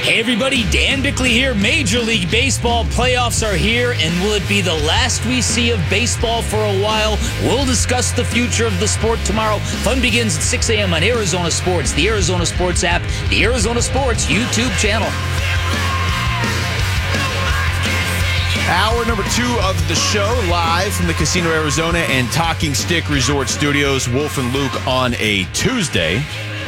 Hey everybody, Dan Bickley here. Major League Baseball playoffs are here, and will it be the last we see of baseball for a while? We'll discuss the future of the sport tomorrow. Fun begins at 6 a.m. on Arizona Sports, the Arizona Sports app, the Arizona Sports YouTube channel. Hour number 2 of the show, live from the Casino Arizona and Talking Stick Resort Studios. Wolf and Luke on a Tuesday.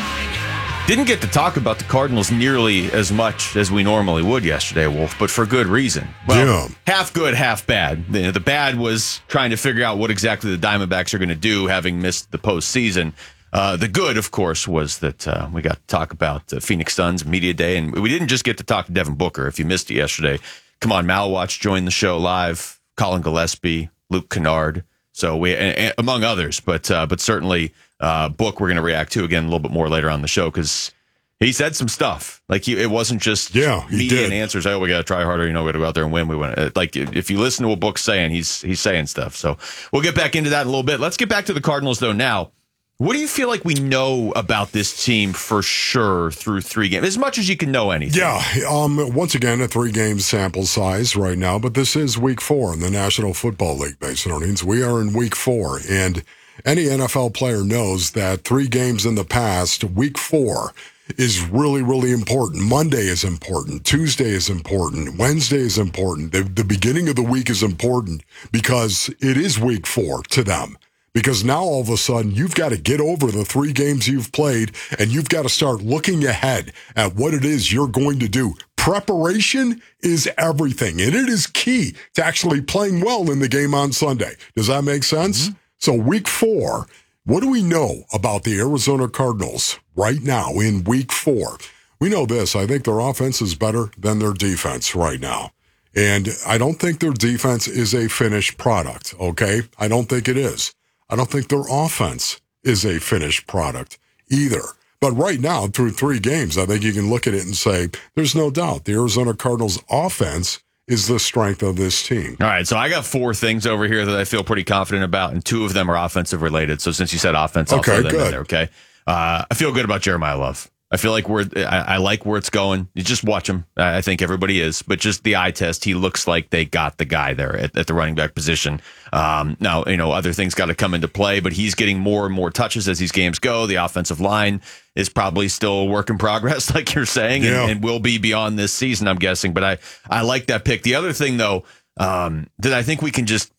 Didn't get to talk about the Cardinals nearly as much as we normally would yesterday, Wolf, but for good reason. Well, half good, half bad. The bad was trying to figure out what exactly the Diamondbacks are going to do, having missed the postseason. The good, of course, was that we got to talk about Phoenix Suns Media Day, and we didn't just get to talk to Devin Booker. If you missed it yesterday, come on, Malwatch joined the show live, Colin Gillespie, Luke Kennard, so we, and among others, but certainly Book we're going to react to again a little bit more later on the show, because he said some stuff. Like, it wasn't just media and answers. Oh, we got to try harder. We got to go out there and win. We want like, if you listen to what Book's saying, he's saying stuff. So we'll get back into that in a little bit. Let's get back to the Cardinals though now. What do you feel like we know about this team for sure through 3 games? As much as you can know anything. Yeah. Once again, a 3-game sample size right now, but this is week 4 in the National Football League, Masononians. We are in week 4, and any NFL player knows that 3 games in the past, week 4 is really, really important. Monday is important. Tuesday is important. Wednesday is important. The beginning of the week is important because it is week 4 to them. Because now all of a sudden you've got to get over the 3 games you've played, and you've got to start looking ahead at what it is you're going to do. Preparation is everything, and it is key to actually playing well in the game on Sunday. Does that make sense? Mm-hmm. So week 4, what do we know about the Arizona Cardinals right now in week 4? We know this. I think their offense is better than their defense right now. And I don't think their defense is a finished product, okay? I don't think it is. I don't think their offense is a finished product either. But right now, through 3 games, I think you can look at it and say, there's no doubt the Arizona Cardinals offense is the strength of this team. All right, so I got 4 things over here that I feel pretty confident about, and 2 of them are offensive related. So since you said offense, I'll throw them in there, okay? I feel good about Jeremiah Love. I feel like I like where it's going. You just watch him. I think everybody is. But just the eye test, he looks like they got the guy there at the running back position. Now, other things got to come into play, but he's getting more and more touches as these games go. The offensive line is probably still a work in progress, like you're saying, and will be beyond this season, I'm guessing. But I like that pick. The other thing, though, that I think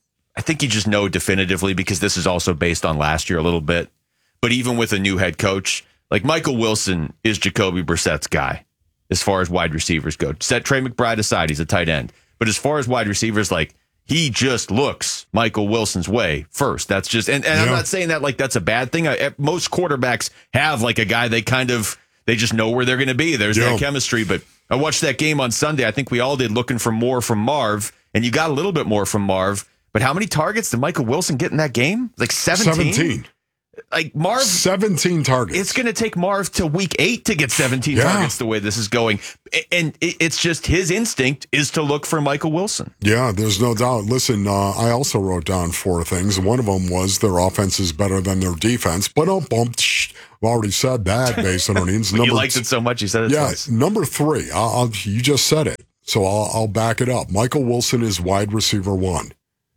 I think you just know definitively, because this is also based on last year a little bit. But even with a new head coach, like Michael Wilson is Jacoby Brissett's guy as far as wide receivers go. Set Trey McBride aside, he's a tight end. But as far as wide receivers, like, he just looks Michael Wilson's way first. That's just, and I'm not saying that like that's a bad thing. Most quarterbacks have like a guy they just know where they're going to be. There's that chemistry. But I watched that game on Sunday. I think we all did, looking for more from Marv, and you got a little bit more from Marv. But how many targets did Michael Wilson get in that game? Like 17? Like Marv, 17 targets. It's going to take Marv till week 8 to get 17 targets the way this is going. And it's just his instinct is to look for Michael Wilson. Yeah, there's no doubt. Listen, I also wrote down 4 things. One of them was their offense is better than their defense. But I've already said that based on earnings. You liked it so much, you said it twice. Number 3, you just said it. So I'll back it up. Michael Wilson is wide receiver 1.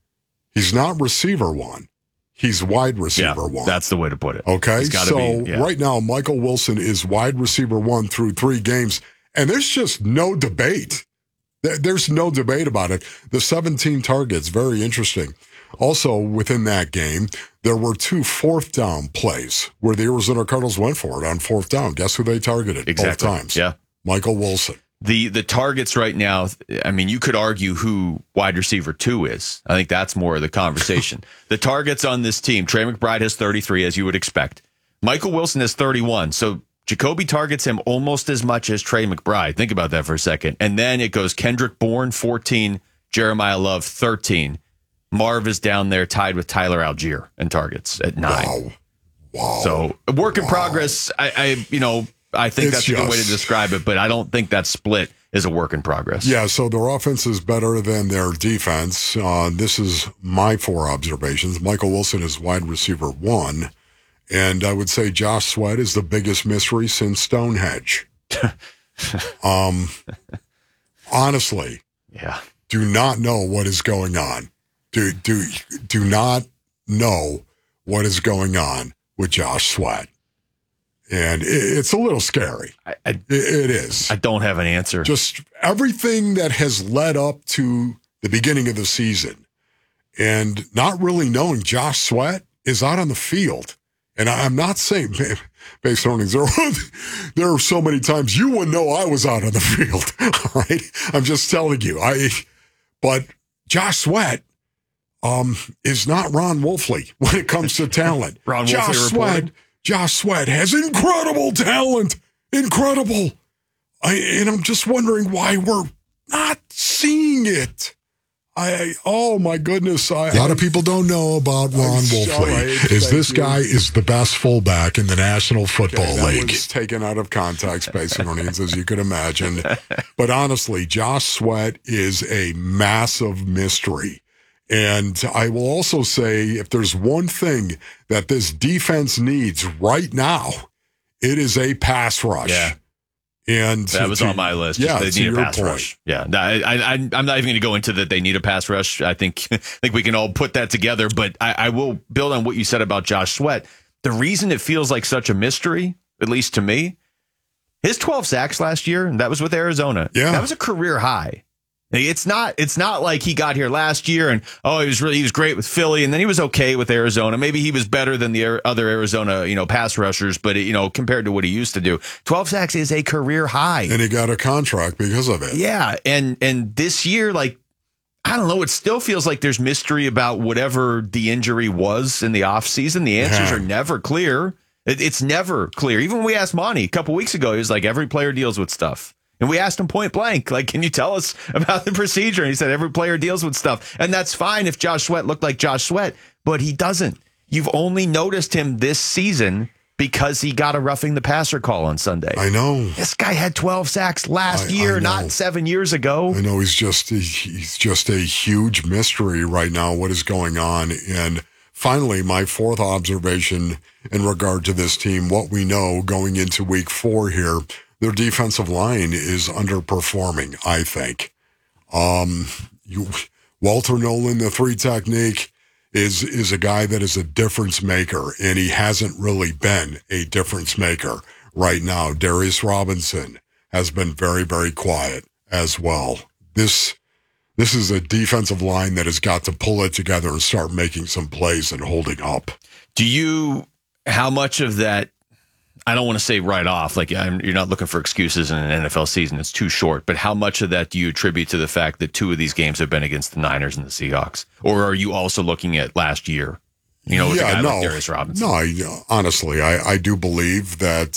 He's not receiver 1. He's wide receiver 1. That's the way to put it. Okay, so right now, Michael Wilson is wide receiver 1 through 3 games, and there's just no debate. There's no debate about it. The 17 targets, very interesting. Also, within that game, there were 2 4th down plays where the Arizona Cardinals went for it on 4th down. Guess who they targeted both times? Yeah. Michael Wilson. The targets right now, I mean, you could argue who wide receiver 2 is. I think that's more of the conversation. The targets on this team, Trey McBride has 33, as you would expect. Michael Wilson has 31. So Jacoby targets him almost as much as Trey McBride. Think about that for a second. And then it goes Kendrick Bourne, 14, Jeremiah Love, 13. Marv is down there tied with Tyler Algier in targets at 9. Wow. So a work in progress. I think that's a good way to describe it, but I don't think that split is a work in progress. Yeah, so their offense is better than their defense. This is my 4 observations. Michael Wilson is wide receiver 1, and I would say Josh Sweat is the biggest mystery since Stonehenge. Honestly, do not know what is going on. Do not know what is going on with Josh Sweat. And it's a little scary. It is. I don't have an answer. Just everything that has led up to the beginning of the season and not really knowing Josh Sweat is out on the field. And I'm not saying, based on there are so many times you wouldn't know I was out on the field. All right? I'm just telling you. But Josh Sweat is not Ron Wolfley when it comes to talent. Josh Sweat has incredible talent. Incredible. And I'm just wondering why we're not seeing it. Oh, my goodness. A lot of people don't know about Ron Wolfley. This guy is the best fullback in the National Football League. That was taken out of context, basically, as you could imagine. But honestly, Josh Sweat is a massive mystery. And I will also say, if there's one thing that this defense needs right now, it is a pass rush. Yeah. And that was on my list. Yeah, they need a pass rush. Yeah, I'm not even going to go into that. They need a pass rush. I think we can all put that together. But I will build on what you said about Josh Sweat. The reason it feels like such a mystery, at least to me, his 12 sacks last year, and that was with Arizona. Yeah, that was a career high. It's not like he got here last year and he was great with Philly and then he was okay with Arizona. Maybe he was better than the other Arizona, pass rushers, but compared to what he used to do, 12 sacks is a career high. And he got a contract because of it. Yeah, and this year, I don't know, it still feels like there's mystery about whatever the injury was in the offseason. The answers are never clear. It's never clear. Even when we asked Monty a couple weeks ago, he was like, every player deals with stuff. And we asked him point blank, can you tell us about the procedure? And he said, every player deals with stuff. And that's fine if Josh Sweat looked like Josh Sweat, but he doesn't. You've only noticed him this season because he got a roughing the passer call on Sunday. I know. This guy had 12 sacks last year, not 7 years ago. I know. He's just a huge mystery right now, what is going on. And finally, my fourth observation in regard to this team, what we know going into week 4 here, their defensive line is underperforming, I think. Walter Nolan, the 3 technique, is a guy that is a difference maker, and he hasn't really been a difference maker right now. Darius Robinson has been very, very quiet as well. This is a defensive line that has got to pull it together and start making some plays and holding up. How much of that, I don't want to say right off, you're not looking for excuses in an NFL season. It's too short. But how much of that do you attribute to the fact that 2 of these games have been against the Niners and the Seahawks? Or are you also looking at last year? With a guy like Darius Robinson? No, honestly, I do believe that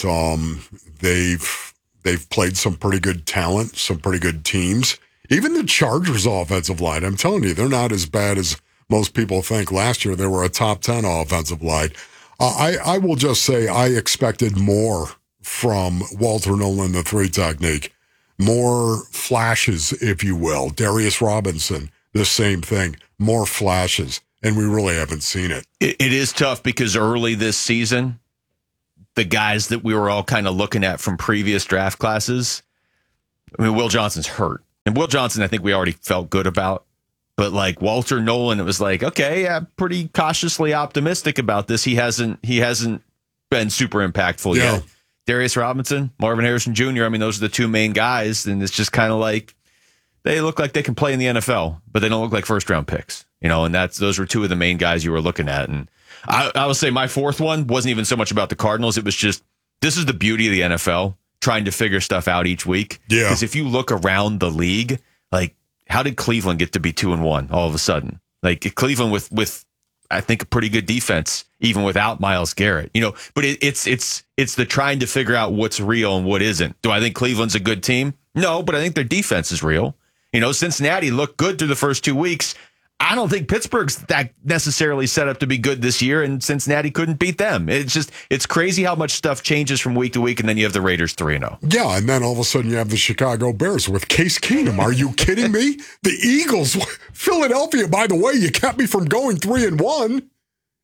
they've played some pretty good talent, some pretty good teams. Even the Chargers offensive line, I'm telling you, they're not as bad as most people think. Last year, they were a top 10 offensive line. I will just say I expected more from Walter Nolan, the 3 technique. More flashes, if you will. Darius Robinson, the same thing. More flashes. And we really haven't seen it. It is tough because early this season, the guys that we were all kind of looking at from previous draft classes, Will Johnson's hurt. And Will Johnson, I think we already felt good about. But Walter Nolan, it was okay, yeah, pretty cautiously optimistic about this. He hasn't been super impactful yet. Darius Robinson, Marvin Harrison Jr., those are the 2 main guys. And it's just kind of they look like they can play in the NFL, but they don't look like first-round picks. And those were 2 of the main guys you were looking at. And I will say my 4th one wasn't even so much about the Cardinals. It was just, this is the beauty of the NFL, trying to figure stuff out each week. Yeah. Because if you look around the league, how did Cleveland get to be 2-1 all of a sudden? Cleveland with I think a pretty good defense, even without Myles Garrett. But it's the trying to figure out what's real and what isn't. Do I think Cleveland's a good team? No, but I think their defense is real. Cincinnati looked good through the first 2 weeks. I don't think Pittsburgh's that necessarily set up to be good this year, and Cincinnati couldn't beat them. It's crazy how much stuff changes from week to week, and then you have the Raiders 3-0. Yeah, and then all of a sudden you have the Chicago Bears with Case Keenum. Are you kidding me? The Eagles, Philadelphia, by the way, you kept me from going 3-1.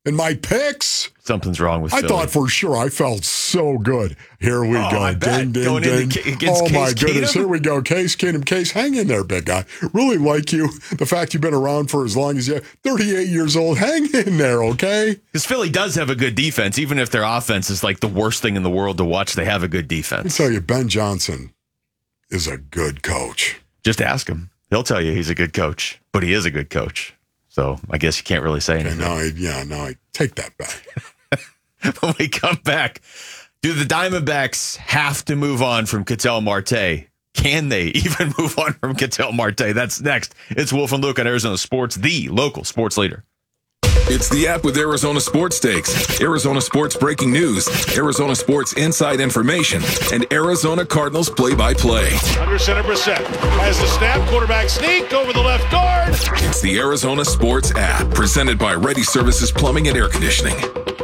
in my picks. Something's wrong with Philly. I thought for sure. I felt so good. Here we go. Ding, ding, ding. Oh, my goodness. Here we go. Case Keenum. Case, hang in there, big guy. Really like you. The fact you've been around for as long as you 38 years old. Hang in there, okay? Because Philly does have a good defense. Even if their offense is like the worst thing in the world to watch, they have a good defense. I tell you, Ben Johnson is a good coach. Just ask him. He'll tell you he's a good coach, but he is a good coach. So I guess you can't really say anything. I take that back. When we come back, do the Diamondbacks have to move on from Ketel Marte? Can they even move on from Ketel Marte? That's next. It's Wolf and Luke on Arizona Sports, the local sports leader. It's the app with Arizona Sports Takes, Arizona Sports breaking news, Arizona Sports inside information, and Arizona Cardinals play-by-play. Under center, Brissett has the snap, quarterback sneak over the left guard. It's the Arizona Sports app, presented by Ready Services Plumbing and Air Conditioning.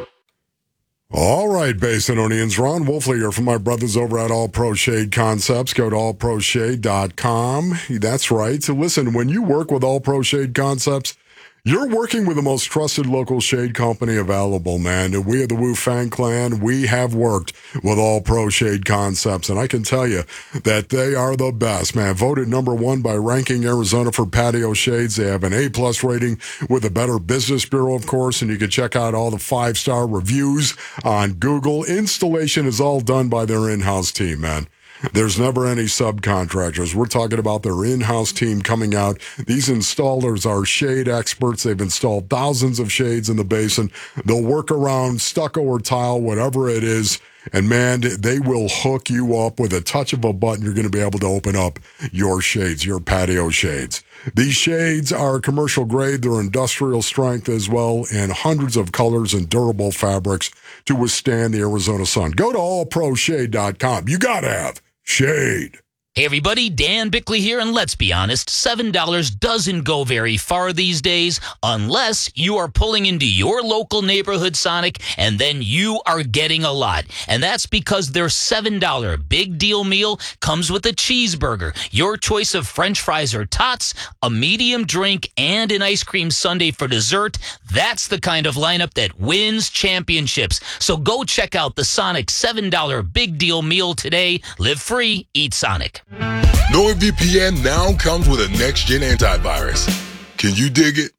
All right, Basinonians. Ron Wolfley here from my brothers over at All Pro Shade Concepts. Go to allproshade.com. That's right. So listen, when you work with All Pro Shade Concepts, you're working with the most trusted local shade company available, man. And we are the Wu Fang Clan. We have worked with All Pro Shade Concepts, and I can tell you that they are the best, man. Voted number one by Ranking Arizona for patio shades. They have an A+ rating with the Better Business Bureau, of course, and you can check out all the 5-star reviews on Google. Installation is all done by their in-house team, man. There's never any subcontractors. We're talking about their in-house team coming out. These installers are shade experts. They've installed thousands of shades in the basin. They'll work around stucco or tile, whatever it is. And, man, they will hook you up with a touch of a button. You're going to be able to open up your shades, your patio shades. These shades are commercial grade. They're industrial strength as well, and hundreds of colors and durable fabrics to withstand the Arizona sun. Go to allproshade.com. You got to have shade. Hey everybody, Dan Bickley here, and let's be honest, $7 doesn't go very far these days unless you are pulling into your local neighborhood Sonic, and then you are getting a lot. And that's because their $7 big deal meal comes with a cheeseburger, your choice of French fries or tots, a medium drink, and an ice cream sundae for dessert. That's the kind of lineup that wins championships. So go check out the Sonic $7 big deal meal today. Live free, eat Sonic. NordVPN now comes with a next-gen antivirus. Can you dig it?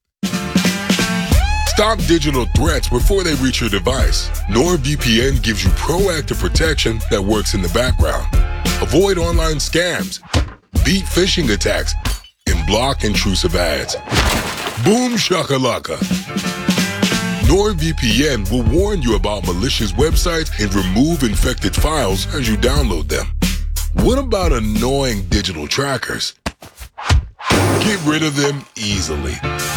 Stop digital threats before they reach your device. NordVPN gives you proactive protection that works in the background. Avoid online scams, beat phishing attacks, and block intrusive ads. Boom shakalaka. NordVPN will warn you about malicious websites and remove infected files as you download them. What about annoying digital trackers? Get rid of them easily.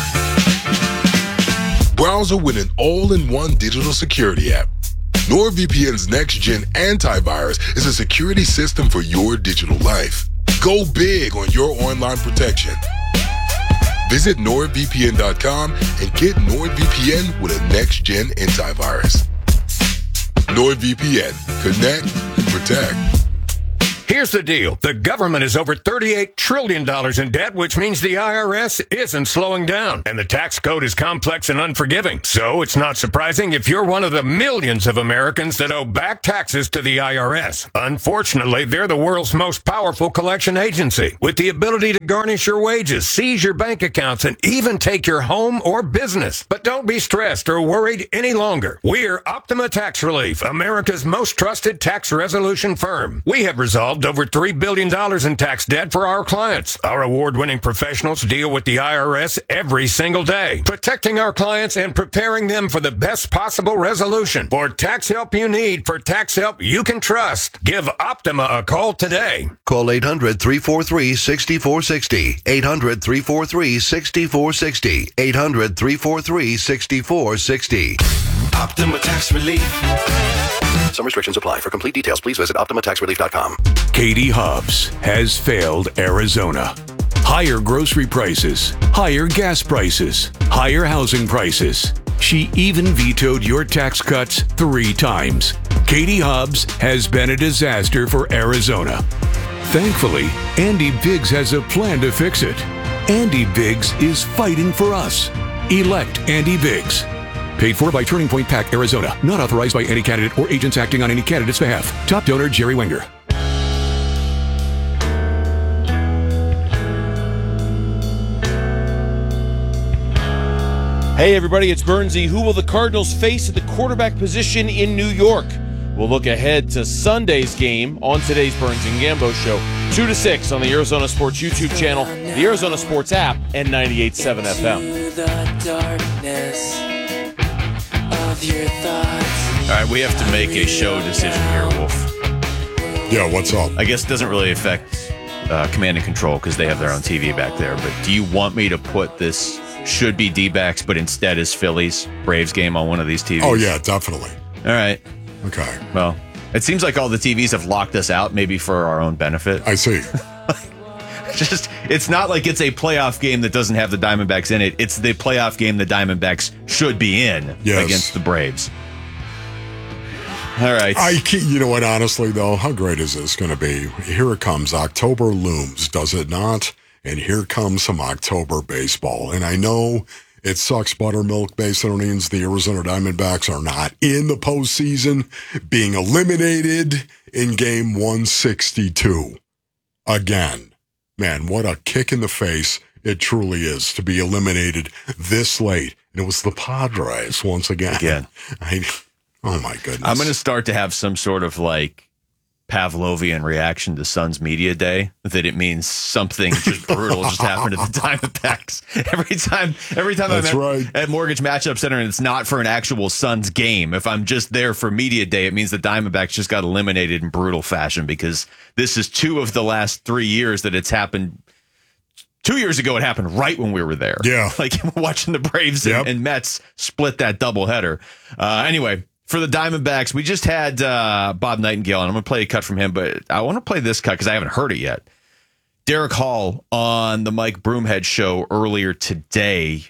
Browser with an all-in-one digital security app. NordVPN's next-gen antivirus is a security system for your digital life. Go big on your online protection. Visit NordVPN.com and get NordVPN with a next-gen antivirus. NordVPN. Connect and protect. Here's the deal. The government is over $38 trillion in debt, which means the IRS isn't slowing down. And the tax code is complex and unforgiving. So it's not surprising if you're one of the millions of Americans that owe back taxes to the IRS. Unfortunately, they're the world's most powerful collection agency, with the ability to garnish your wages, seize your bank accounts, and even take your home or business. But don't be stressed or worried any longer. We're Optima Tax Relief, America's most trusted tax resolution firm. We have resolved over $3 billion in tax debt for our clients. Our award-winning professionals deal with the IRS every single day, protecting our clients and preparing them for the best possible resolution. For tax help you need, for tax help you can trust, give Optima a call today. Call 800-343-6460. 800-343-6460. 800-343-6460. Optima Tax Relief. Some restrictions apply. For complete details, please visit OptimaTaxRelief.com. Katie Hobbs has failed Arizona. Higher grocery prices, higher gas prices, higher housing prices. She even vetoed your tax cuts 3 times. Katie Hobbs has been a disaster for Arizona. Thankfully, Andy Biggs has a plan to fix it. Andy Biggs is fighting for us. Elect Andy Biggs. Paid for by Turning Point PAC, Arizona. Not authorized by any candidate or agents acting on any candidate's behalf. Top donor, Jerry Wenger. Hey everybody, it's Bernsey. Who will the Cardinals face at the quarterback position in New York? We'll look ahead to Sunday's game on today's Burns and Gambo show, 2 to 6 on the Arizona Sports YouTube channel, the Arizona Sports app, and 98.7 FM. All right, we have to make a show decision here, Wolf. Yeah, what's up? I guess it doesn't really affect Command and Control because they have their own TV back there, but do you want me to put this should be D-backs, but instead is Phillies Braves game on one of these TVs? Oh, yeah, definitely. All right. Okay. Well, it seems like all the TVs have locked us out, maybe for our own benefit. I see. It's not like it's a playoff game that doesn't have the Diamondbacks in it. It's the playoff game the Diamondbacks should be in against the Braves. All right. You know what, honestly, though, how great is this going to be? Here it comes. October looms, does it not? And here comes some October baseball. And I know it sucks, Buttermilk Basinonians. The Arizona Diamondbacks are not in the postseason, being eliminated in game 162. Again. Man, what a kick in the face it truly is to be eliminated this late. And it was the Padres once again. Oh, my goodness. I'm going to start to have some sort of like Pavlovian reaction to Suns Media Day, that it means something just brutal just happened at the Diamondbacks. Every time I'm at Mortgage Matchup Center and it's not for an actual Suns game, if I'm just there for Media Day, it means the Diamondbacks just got eliminated in brutal fashion, because this is 2 of the last 3 years that it's happened. 2 years ago, it happened right when we were there. Yeah. Like watching the Braves and Mets split that doubleheader. Anyway, for the Diamondbacks, we just had Bob Nightingale, and I'm going to play a cut from him, but I want to play this cut because I haven't heard it yet. Derek Hall on the Mike Broomhead show earlier today.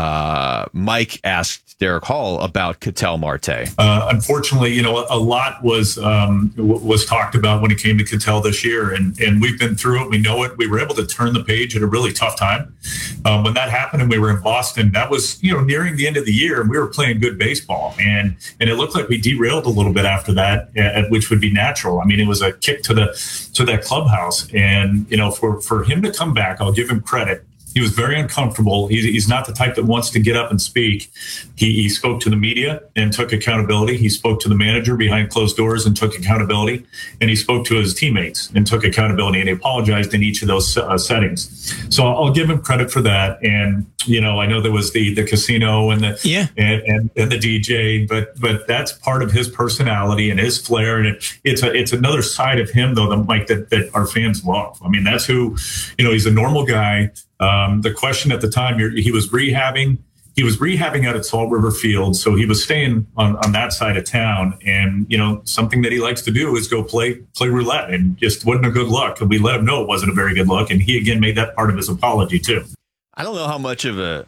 Mike asked Derek Hall about Ketel Marte. Unfortunately, a lot was talked about when it came to Ketel this year, and we've been through it. We know it. We were able to turn the page at a really tough time. When that happened and we were in Boston, that was, nearing the end of the year, and we were playing good baseball. And it looked like we derailed a little bit after that, which would be natural. I mean, it was a kick to that clubhouse. And, for him to come back, I'll give him credit. He was very uncomfortable. He's not the type that wants to get up and speak. He spoke to the media and took accountability. He spoke to the manager behind closed doors and took accountability. And he spoke to his teammates and took accountability. And he apologized in each of those settings. So I'll give him credit for that. And I know there was the casino and the and the DJ, but that's part of his personality and his flair. And it's another side of him, though, that our fans love. I mean, that's who he's a normal guy. The question at the time, he was rehabbing. He was rehabbing out at Salt River Field, so he was staying on that side of town. And something that he likes to do is go play roulette, and just wasn't a good look. And we let him know it wasn't a very good look, and he again made that part of his apology too. I don't know how much of a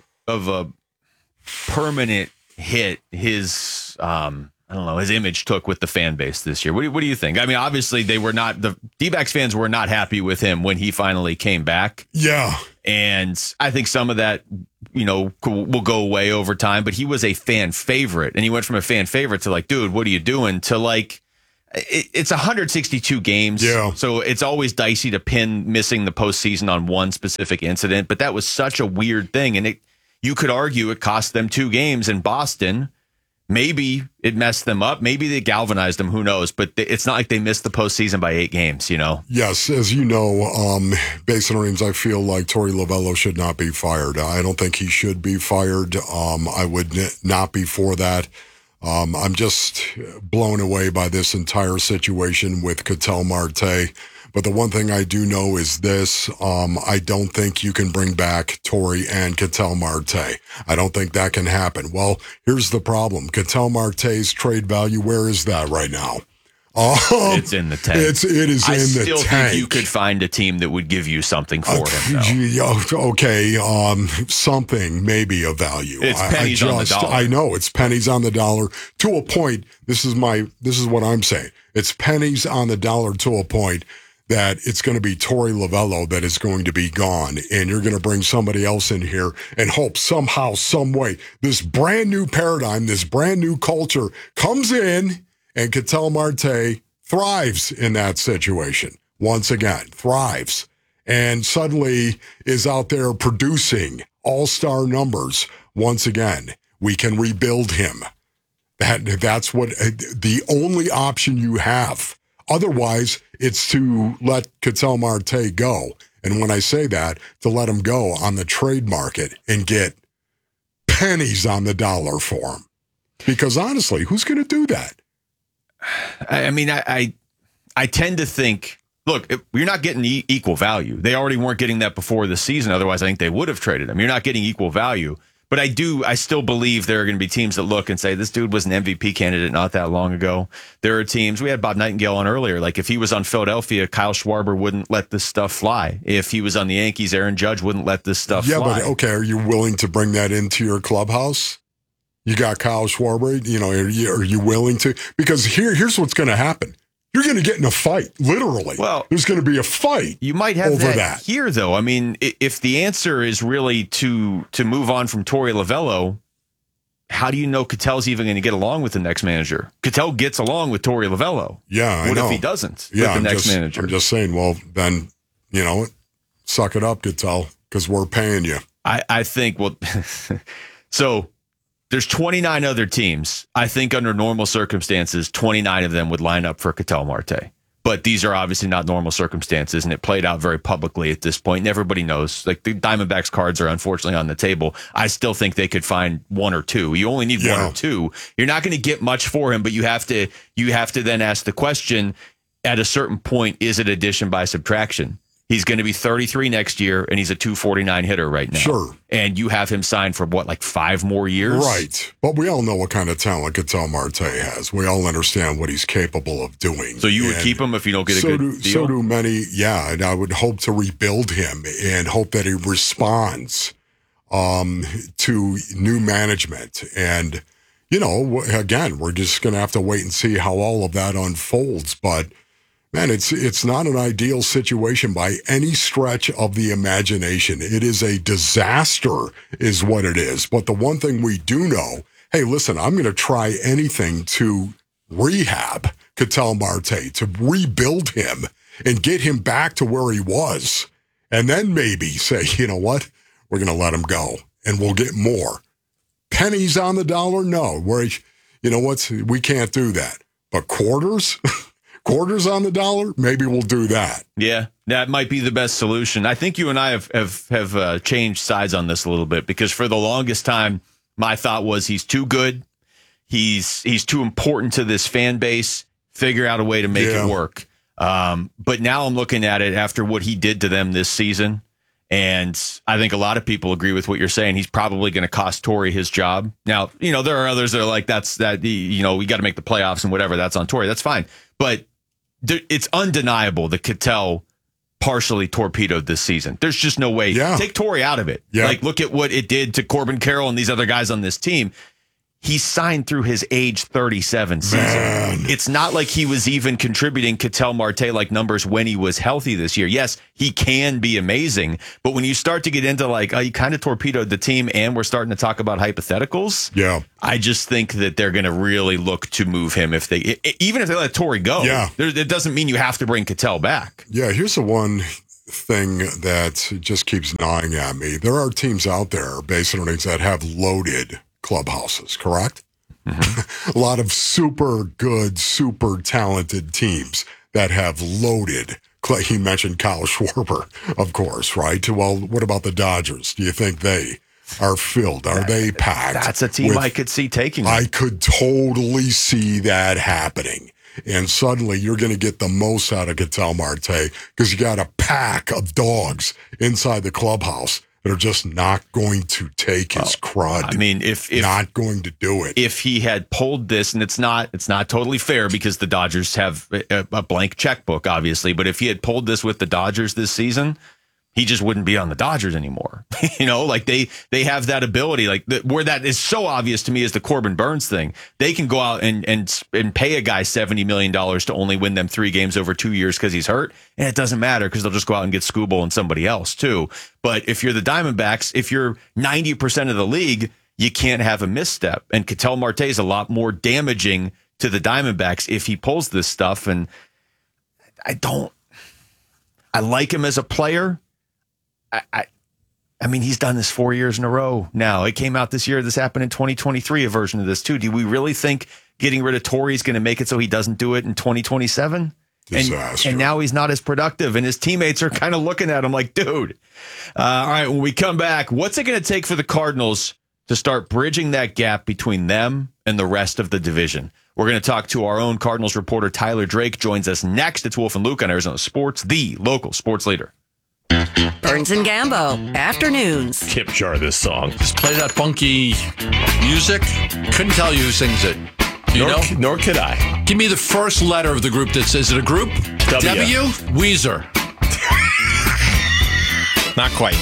permanent hit his his image took with the fan base this year. What do you think? I mean, obviously the D-backs fans were not happy with him when he finally came back. Yeah. And I think some of that, will go away over time, but he was a fan favorite, and he went from a fan favorite to like, dude, what are you doing, to like, it's 162 games. Yeah. So it's always dicey to pin missing the postseason on one specific incident, but that was such a weird thing. And you could argue it cost them 2 games in Boston. Maybe it messed them up. Maybe they galvanized them. Who knows? But it's not like they missed the postseason by 8 games, Yes, as you know, Basinonians, I feel like Torey Lovello should not be fired. I don't think he should be fired. I would not be for that. I'm just blown away by this entire situation with Ketel Marte. But the one thing I do know is this. I don't think you can bring back Torey and Ketel Marte. I don't think that can happen. Well, here's the problem. Ketel Marte's trade value, where is that right now? It's in the tank. It is in the tank. I still think you could find a team that would give you something for him, okay, something maybe of value. It's pennies on the dollar. I know, it's pennies on the dollar to a point. This is what I'm saying. It's pennies on the dollar to a point that it's going to be Torey Lovullo that is going to be gone, and you're going to bring somebody else in here and hope somehow, some way, this brand new paradigm, this brand new culture comes in, and Ketel Marte thrives in that situation. Once again, thrives, and suddenly is out there producing all-star numbers. Once again, we can rebuild him. That's what the only option you have. Otherwise, it's to let Ketel Marte go. And when I say that, to let him go on the trade market and get pennies on the dollar for him. Because honestly, who's going to do that? I mean, I tend to think, look, you're not getting equal value. They already weren't getting that before the season. Otherwise, I think they would have traded him. You're not getting equal value. But I still believe there are going to be teams that look and say, this dude was an MVP candidate not that long ago. There are teams, we had Bob Nightingale on earlier, like if he was on Philadelphia, Kyle Schwarber wouldn't let this stuff fly. If he was on the Yankees, Aaron Judge wouldn't let this stuff fly. Yeah, but okay, are you willing to bring that into your clubhouse? You got Kyle Schwarber, are you willing to? Because here's what's going to happen. You're going to get in a fight, literally. Well, there's going to be a fight. You might have over that here, though. I mean, if the answer is really to move on from Torey Lovullo, how do you know Ketel's even going to get along with the next manager? Ketel gets along with Torey Lovullo. Yeah, what if he doesn't with the next manager? I'm just saying, well, then, suck it up, Ketel, because we're paying you. I think, so there's 29 other teams. I think under normal circumstances, 29 of them would line up for Ketel Marte. But these are obviously not normal circumstances, and it played out very publicly at this point, and everybody knows. Like, the Diamondbacks cards are unfortunately on the table. I still think they could find one or two. You only need one or two. You're not going to get much for him, but you have to then ask the question, at a certain point, is it addition by subtraction? He's going to be 33 next year, and he's a 249 hitter right now. Sure. And you have him signed for, 5 more years? Right. But we all know what kind of talent Ketel Marte has. We all understand what he's capable of doing. So you would keep him if you don't get a good deal? So do many, yeah. And I would hope to rebuild him and hope that he responds to new management. And, again, we're just going to have to wait and see how all of that unfolds. But man, it's not an ideal situation by any stretch of the imagination. It is a disaster is what it is. But the one thing we do know, hey, listen, I'm going to try anything to rehab Ketel Marte, to rebuild him and get him back to where he was. And then maybe say, you know what, we're going to let him go and we'll get more. Pennies on the dollar? No. We can't do that. But quarters? Quarters on the dollar, maybe we'll do that. Yeah, that might be the best solution. I think you and I have changed sides on this a little bit, because for the longest time, my thought was he's too good. He's too important to this fan base. Figure out a way to make it work. But now I'm looking at it after what he did to them this season, and I think a lot of people agree with what you're saying. He's probably going to cost Torey his job. Now, there are others that are like, we got to make the playoffs and whatever. That's on Torey. That's fine. But it's undeniable that Ketel partially torpedoed this season. There's just no way. Yeah. Take Torey out of it. Yeah. Like, look at what it did to Corbin Carroll and these other guys on this team. He signed through his age 37 season. Man. It's not like he was even contributing Ketel Marte like numbers when he was healthy this year. Yes, he can be amazing, but when you start to get into you kind of torpedoed the team, and we're starting to talk about hypotheticals. Yeah, I just think that they're going to really look to move him even if they let Torey go. Yeah, it doesn't mean you have to bring Ketel back. Yeah, here's the one thing that just keeps gnawing at me. There are teams out there, base earnings, that have loaded clubhouses, correct? Mm-hmm. A lot of super good, super talented teams that have loaded. He mentioned Kyle Schwarber, of course, right? Well, what about the Dodgers? Do you think they are filled? Are they packed? That's a team I could see taking. I could totally see that happening. And suddenly you're going to get the most out of Ketel Marte because you got a pack of dogs inside the clubhouse that are just not going to take his crud. I mean, if not going to do it. If he had pulled this, and it's not totally fair because the Dodgers have a blank checkbook, obviously, but if he had pulled this with the Dodgers this season, he just wouldn't be on the Dodgers anymore. Like they have that ability, like where that is so obvious to me is the Corbin Burns thing. They can go out and pay a guy $70 million to only win them 3 games over 2 years because he's hurt. And it doesn't matter because they'll just go out and get Skubal and somebody else too. But if you're the Diamondbacks, if you're 90% of the league, you can't have a misstep. And Ketel Marte is a lot more damaging to the Diamondbacks if he pulls this stuff. And I like him as a player. I mean, he's done this 4 years in a row now. It came out this year. This happened in 2023, a version of this too. Do we really think getting rid of Torrey is going to make it so he doesn't do it in 2027? And now he's not as productive, and his teammates are kind of looking at him like, dude. All right, when we come back, what's it going to take for the Cardinals to start bridging that gap between them and the rest of the division? We're going to talk to our own Cardinals reporter, Tyler Drake, joins us next. It's Wolf and Luke on Arizona Sports, the local sports leader. Burns and Gambo, afternoons. Kip Jar, this song. Just play that funky music. Couldn't tell you who sings it. Nor could I. Give me the first letter of the group that says it a group. W? Weezer. Not quite.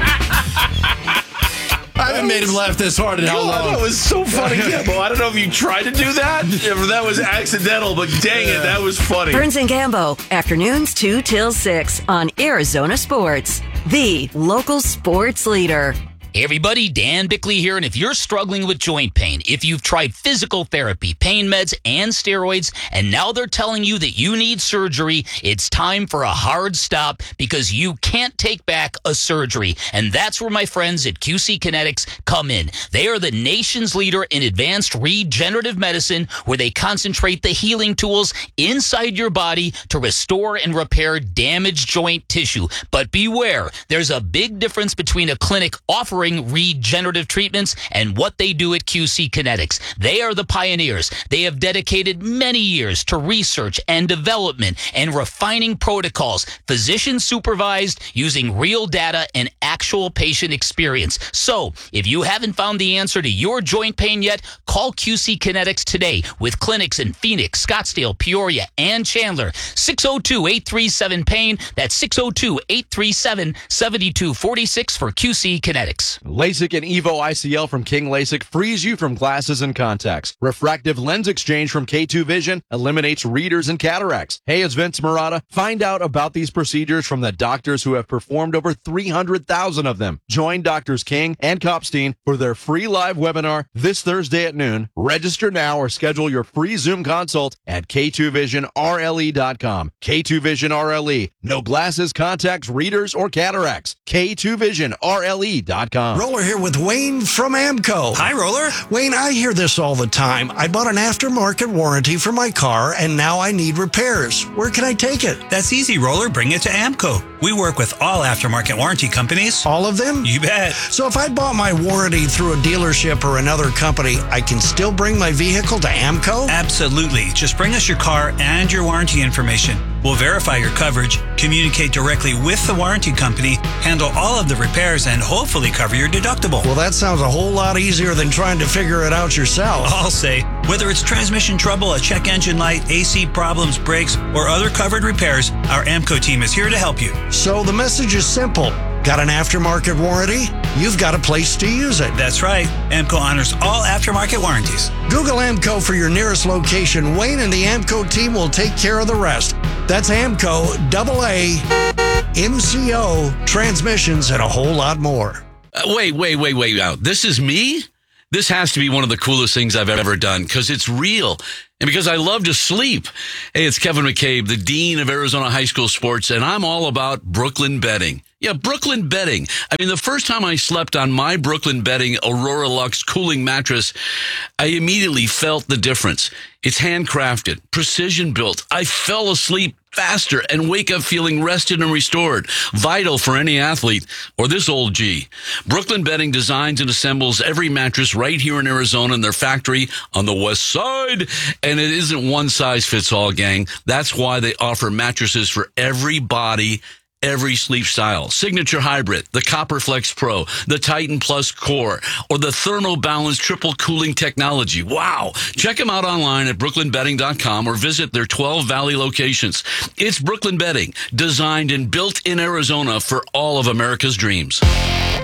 I haven't made him laugh this hard in how long. That was so funny, Gambo. I don't know if you tried to do that, if that was accidental, but dang it, that was funny. Burns and Gambo, afternoons 2 till 6 on Arizona Sports, the local sports leader. Hey everybody, Dan Bickley here, and if you're struggling with joint pain, if you've tried physical therapy, pain meds, and steroids, and now they're telling you that you need surgery, it's time for a hard stop because you can't take back a surgery. And that's where my friends at QC Kinetics come in. They are the nation's leader in advanced regenerative medicine, where they concentrate the healing tools inside your body to restore and repair damaged joint tissue. But beware, there's a big difference between a clinic offering regenerative treatments and what they do at QC Kinetics. They are the pioneers. They have dedicated many years to research and development and refining protocols, physician supervised, using real data and actual patient experience. So, if you haven't found the answer to your joint pain yet, call QC Kinetics today with clinics in Phoenix, Scottsdale, Peoria, and Chandler. 602-837-PAIN. That's 602-837-7246 for QC Kinetics. LASIK and EVO ICL from King LASIK frees you from glasses and contacts. Refractive lens exchange from K2 Vision eliminates readers and cataracts. Hey, it's Vince Marotta. Find out about these procedures from the doctors who have performed over 300,000 of them. Join Doctors King and Kopstein for their free live webinar this Thursday at noon. Register now or schedule your free Zoom consult at K2VisionRLE.com. K2 Vision RLE. No glasses, contacts, readers, or cataracts. K2VisionRLE.com. Roller here with Wayne from AMCO. Hi, Roller. Wayne, I hear this all the time. I bought an aftermarket warranty for my car, and now I need repairs. Where can I take it? That's easy, Roller. Bring it to AMCO. We work with all aftermarket warranty companies. All of them? You bet. So if I bought my warranty through a dealership or another company, I can still bring my vehicle to AMCO? Absolutely. Just bring us your car and your warranty information. We'll verify your coverage, communicate directly with the warranty company, handle all of the repairs, and hopefully cover your deductible. Well, that sounds a whole lot easier than trying to figure it out yourself. I'll say, whether it's transmission trouble, a check engine light, AC problems, brakes, or other covered repairs, our AMCO team is here to help you. So the message is simple. Got an aftermarket warranty? You've got a place to use it. That's right. AMCO honors all aftermarket warranties. Google AMCO for your nearest location. Wayne and the AMCO team will take care of the rest. That's AMCO, AA, MCO, transmissions, and a whole lot more. Wait. Now, this is me? This has to be one of the coolest things I've ever done because it's real and because I love to sleep. Hey, it's Kevin McCabe, the Dean of Arizona High School Sports, and I'm all about Brooklyn Bedding. Yeah, Brooklyn Bedding. I mean, the first time I slept on my Brooklyn Bedding Aurora Lux cooling mattress, I immediately felt the difference. It's handcrafted, precision built. I fell asleep faster and wake up feeling rested and restored. Vital for any athlete or this old G. Brooklyn Bedding designs and assembles every mattress right here in Arizona in their factory on the west side. And it isn't one size fits all, gang. That's why they offer mattresses for every body, every sleep style. Signature Hybrid, the CopperFlex Pro, the Titan Plus Core, or the ThermoBalance triple cooling technology. Wow. Check them out online at brooklynbedding.com or visit their 12 Valley locations. It's Brooklyn Bedding, designed and built in Arizona for all of America's dreams.